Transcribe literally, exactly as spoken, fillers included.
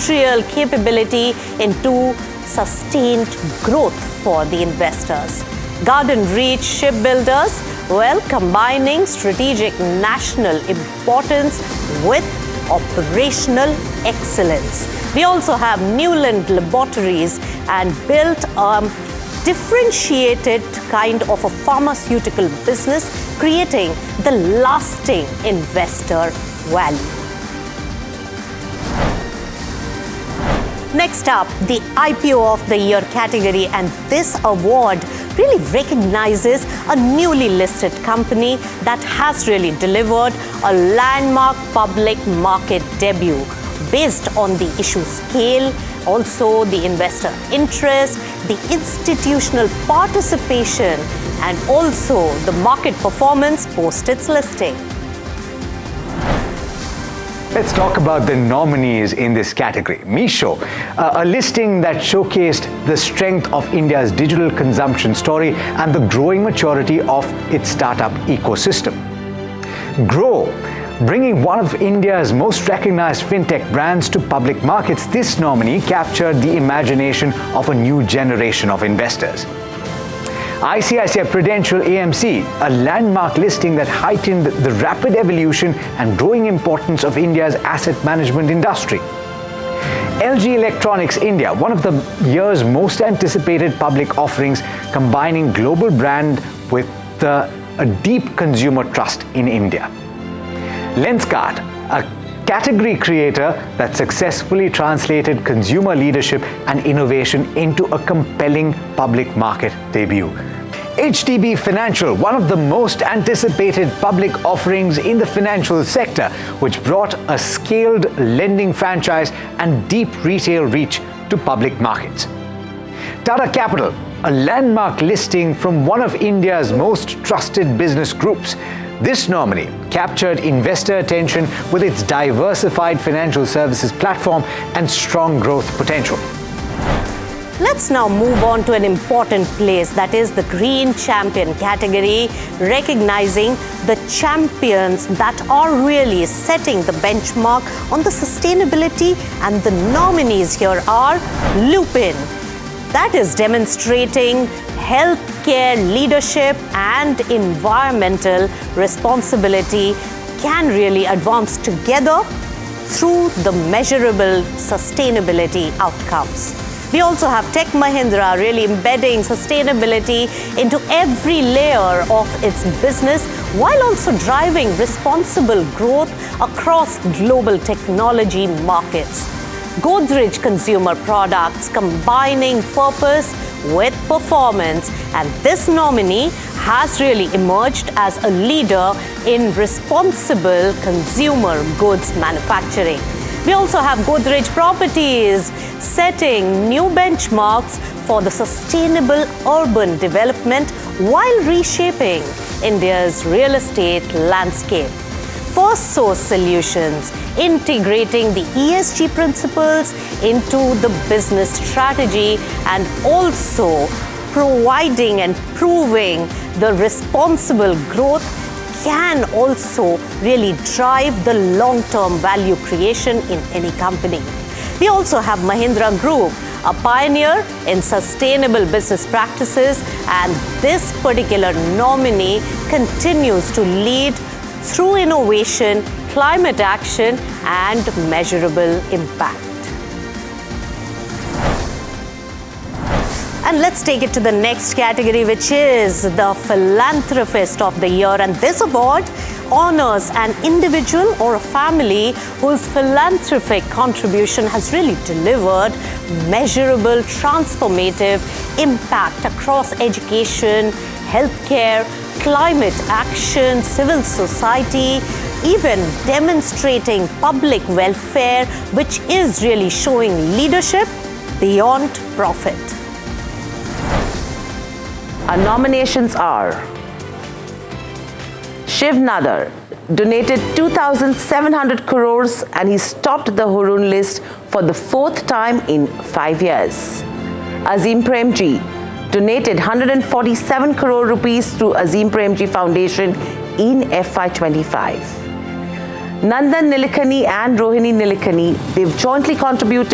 industrial capability into sustained growth for the investors. Garden Reach Shipbuilders, well, combining strategic national importance with operational excellence. We also have Newland Laboratories and built a differentiated kind of a pharmaceutical business, creating the lasting investor value. Next up, the I P O of the Year category, and this award really recognizes a newly listed company that has really delivered a landmark public market debut based on the issue scale, also the investor interest, the institutional participation, and also the market performance post its listing. Let's talk about the nominees in this category. Meesho, uh, a listing that showcased the strength of India's digital consumption story and the growing maturity of its startup ecosystem. Groww, bringing one of India's most recognized fintech brands to public markets, this nominee captured the imagination of a new generation of investors. I C I C I Prudential A M C, a landmark listing that heightened the rapid evolution and growing importance of India's asset management industry. L G Electronics India, one of the year's most anticipated public offerings, combining global brand with the, a deep consumer trust in India. Lenskart, a category creator that successfully translated consumer leadership and innovation into a compelling public market debut. H D B Financial, one of the most anticipated public offerings in the financial sector, which brought a scaled lending franchise and deep retail reach to public markets. Tata Capital, a landmark listing from one of India's most trusted business groups. This nominee captured investor attention with its diversified financial services platform and strong growth potential. Let's now move on to an important place, that is the Green Champion category, recognizing the champions that are really setting the benchmark on the sustainability, and the nominees here are Lupin, that is demonstrating healthcare leadership and environmental responsibility can really advance together through the measurable sustainability outcomes. We also have Tech Mahindra really embedding sustainability into every layer of its business, while also driving responsible growth across global technology markets. Godrej Consumer Products, combining purpose with performance, and this nominee has really emerged as a leader in responsible consumer goods manufacturing. We also have Godrej Properties, setting new benchmarks for the sustainable urban development while reshaping India's real estate landscape. Firstsource Solutions, integrating the E S G principles into the business strategy and also providing and proving the responsible growth can also really drive the long-term value creation in any company. We also have Mahindra Group, a pioneer in sustainable business practices, and this particular nominee continues to lead through innovation, climate action, and measurable impact. And let's take it to the next category, which is the Philanthropist of the Year. And this award honors an individual or a family whose philanthropic contribution has really delivered measurable, transformative impact across education, healthcare, climate action, civil society, even demonstrating public welfare, which is really showing leadership beyond profit. Our nominations are Shiv Nadar, donated two thousand seven hundred crores and he's topped the Hurun list for the fourth time in five years. Azim Premji, donated one hundred forty-seven crore rupees through Azim Premji Foundation in F Y twenty-five. Nandan Nilekani and Rohini Nilekani, they've jointly contributed